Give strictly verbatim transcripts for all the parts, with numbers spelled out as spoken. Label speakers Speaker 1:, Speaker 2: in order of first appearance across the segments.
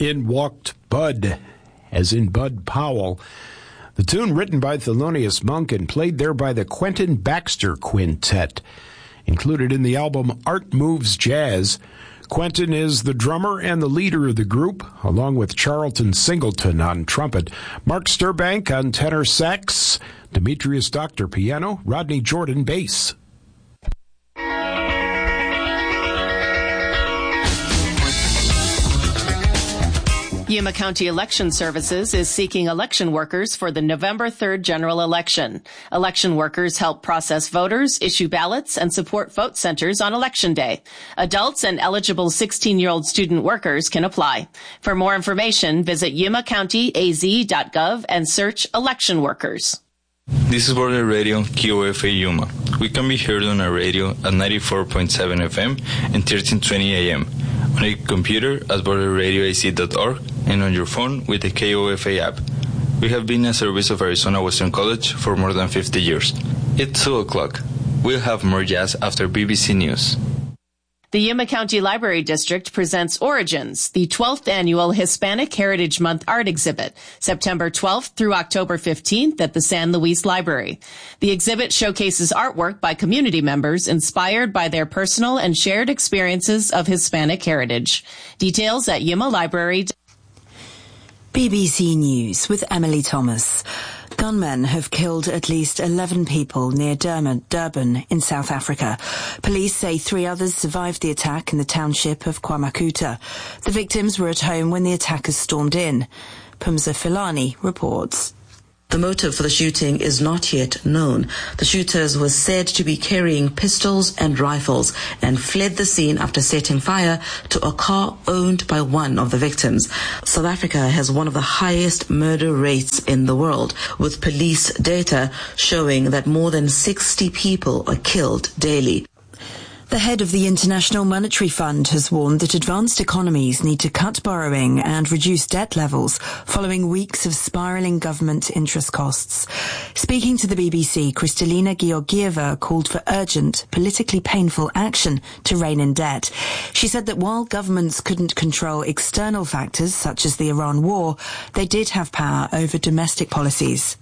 Speaker 1: In Walked Bud, as in Bud Powell. The tune written by Thelonious Monk and played there by the Quentin Baxter Quintet. Included in the album Art Moves Jazz. Quentin is the drummer and the leader of the group, along with Charlton Singleton on trumpet, Mark Sturbank on tenor sax, Demetrius Doctor piano, Rodney Jordan bass.
Speaker 2: Yuma County Election Services is seeking election workers for the November third general election. Election workers help process voters, issue ballots, and support vote centers on Election Day. Adults and eligible sixteen-year-old student workers can apply. For more information, visit yuma county a z dot gov and search election workers.
Speaker 3: This is Border Radio K O F A Yuma. We can be heard on our radio at ninety-four point seven F M and thirteen twenty A M. On a computer at border radio a z dot org and on your phone with the K O F A app. We have been a service of Arizona Western College for more than fifty years. It's two o'clock. We'll have more jazz after B B C News.
Speaker 2: The Yuma County Library District presents Origins, the twelfth annual Hispanic Heritage Month art exhibit, September twelfth through October fifteenth at the San Luis Library. The exhibit showcases artwork by community members inspired by their personal and shared experiences of Hispanic heritage. Details at Yuma Library.
Speaker 4: B B C News with Emily Thomas. Gunmen have killed at least eleven people near Durban, Durban in South Africa. Police say three others survived the attack in the township of KwaMakuta. The victims were at home when the attackers stormed in. Pumza Filani reports.
Speaker 5: The motive for the shooting is not yet known. The shooters were said to be carrying pistols and rifles and fled the scene after setting fire to a car owned by one of the victims. South Africa has one of the highest murder rates in the world, with police data showing that more than sixty people are killed daily.
Speaker 4: The head of the International Monetary Fund has warned that advanced economies need to cut borrowing and reduce debt levels following weeks of spiralling government interest costs. Speaking to the B B C, Kristalina Georgieva called for urgent, politically painful action to rein in debt. She said that while governments couldn't control external factors such as the Iran war, they did have power over domestic policies.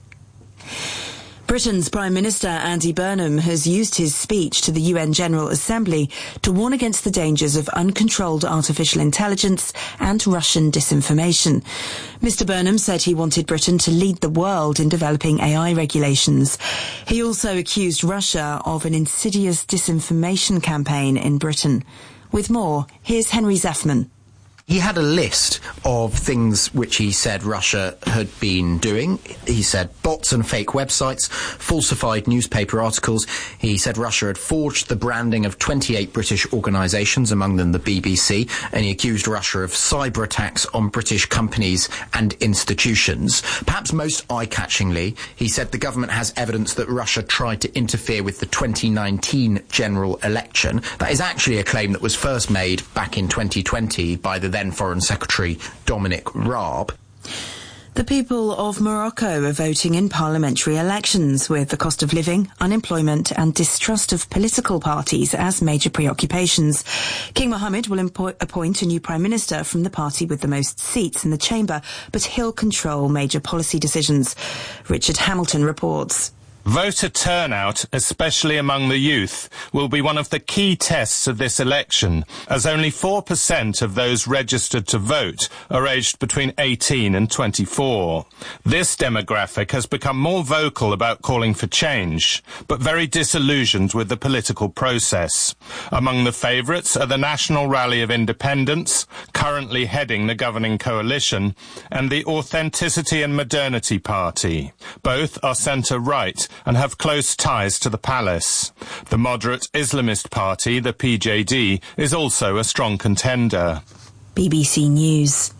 Speaker 4: Britain's Prime Minister Andy Burnham has used his speech to the U N General Assembly to warn against the dangers of uncontrolled artificial intelligence and Russian disinformation. Mister Burnham said he wanted Britain to lead the world in developing A I regulations. He also accused Russia of an insidious disinformation campaign in Britain. With more, here's Henry Zeffman.
Speaker 6: He had a list of things which he said Russia had been doing. He said bots and fake websites, falsified newspaper articles. He said Russia had forged the branding of twenty-eight British organisations, among them the B B C, and he accused Russia of cyber attacks on British companies and institutions. Perhaps most eye-catchingly, he said the government has evidence that Russia tried to interfere with the twenty nineteen general election. That is actually a claim that was first made back in twenty twenty by the then Foreign Secretary Dominic Raab.
Speaker 4: The people of Morocco are voting in parliamentary elections with the cost of living, unemployment and distrust of political parties as major preoccupations. King Mohammed will impo- appoint a new prime minister from the party with the most seats in the chamber, but he'll control major policy decisions. Richard Hamilton reports.
Speaker 7: Voter turnout, especially among the youth, will be one of the key tests of this election, as only four percent of those registered to vote are aged between eighteen and twenty-four. This demographic has become more vocal about calling for change, but very disillusioned with the political process. Among the favourites are the National Rally of Independence, currently heading the governing coalition, and the Authenticity and Modernity Party. Both are centre-right and have close ties to the palace. The moderate Islamist party, the P J D, is also a strong contender.
Speaker 4: B B C News.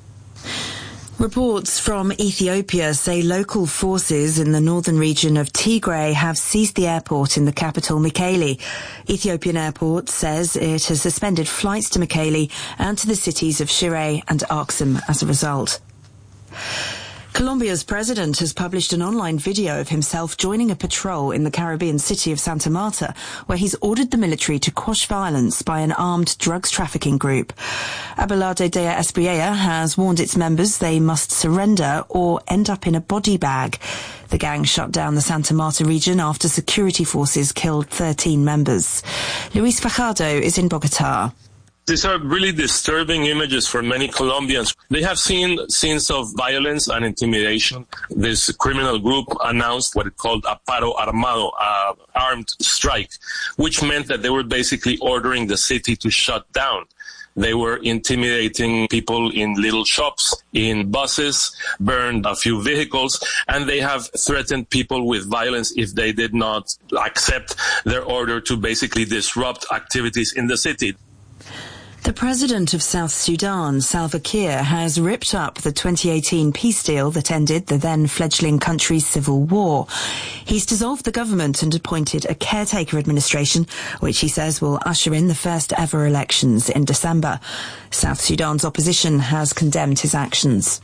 Speaker 4: Reports from Ethiopia say local forces in the northern region of Tigray have seized the airport in the capital, Mekelle. Ethiopian Airport says it has suspended flights to Mekelle and to the cities of Shire and Aksum as a result. Colombia's president has published an online video of himself joining a patrol in the Caribbean city of Santa Marta, where he's ordered the military to quash violence by an armed drugs trafficking group. Abelardo de Espriella has warned its members they must surrender or end up in a body bag. The gang shut down the Santa Marta region after security forces killed thirteen members. Luis Fajardo is in Bogotá.
Speaker 8: These are really disturbing images for many Colombians. They have seen scenes of violence and intimidation. This criminal group announced what it called a paro armado, an armed strike, which meant that they were basically ordering the city to shut down. They were intimidating people in little shops, in buses, burned a few vehicles, and they have threatened people with violence if they did not accept their order to basically disrupt activities in the city.
Speaker 4: The president of South Sudan, Salva Kiir, has ripped up the twenty eighteen peace deal that ended the then-fledgling country's civil war. He's dissolved the government and appointed a caretaker administration, which he says will usher in the first-ever elections in December. South Sudan's opposition has condemned his actions.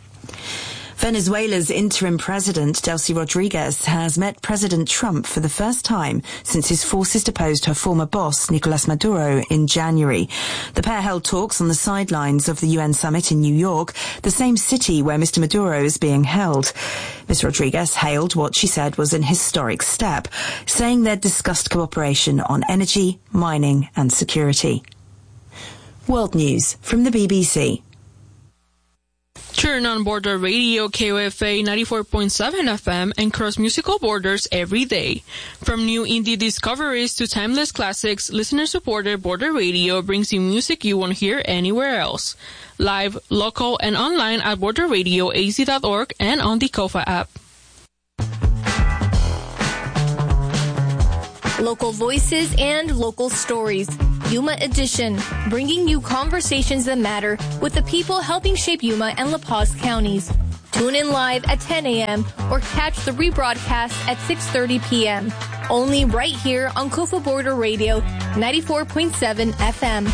Speaker 4: Venezuela's interim president, Delcy Rodriguez, has met President Trump for the first time since his forces deposed her former boss, Nicolas Maduro, in January. The pair held talks on the sidelines of the U N summit in New York, the same city where Mister Maduro is being held. Miz Rodriguez hailed what she said was an historic step, saying they'd discussed cooperation on energy, mining and security. World News from the B B C.
Speaker 9: Turn on Border Radio K O F A ninety-four point seven F M and cross musical borders every day. From new indie discoveries to timeless classics, listener-supported Border Radio brings you music you won't hear anywhere else. Live, local, and online at border radio a z dot org and on the Kofa app.
Speaker 10: Local voices and local stories. Yuma Edition, bringing you conversations that matter with the people helping shape Yuma and La Paz counties. Tune in live at ten a.m. or catch the rebroadcast at six thirty p.m. Only right here on Kofa Border Radio, ninety-four point seven F M.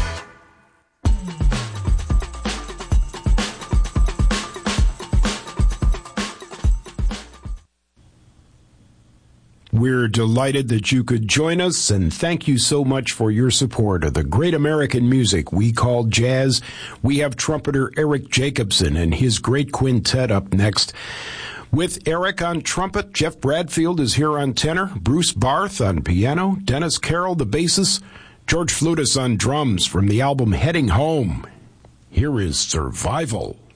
Speaker 1: We're delighted that you could join us, and thank you so much for your support of the great American music we call jazz. We have trumpeter Eric Jacobson and his great quintet up next. With Eric on trumpet, Jeff Bradfield is here on tenor, Bruce Barth on piano, Dennis Carroll the bassist, George Flutis on drums from the album Heading Home. Here is Survival.